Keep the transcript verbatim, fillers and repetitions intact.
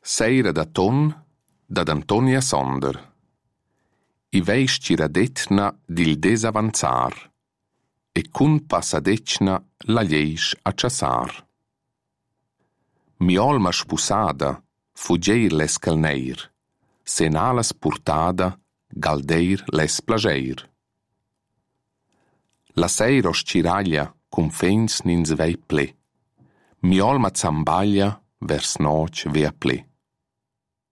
Seira da ton, dad Antonia Sonder. I veis ciradetna dil desavanzar, e cun passadetna la lleisch a ciasar. Mi olma spusada, fuggeir les calneir, sen alas purtada, galdeir les plageir. La seiro sciraglia cum fens nins vei ple, mi olma zambaglia vers noc vea ple.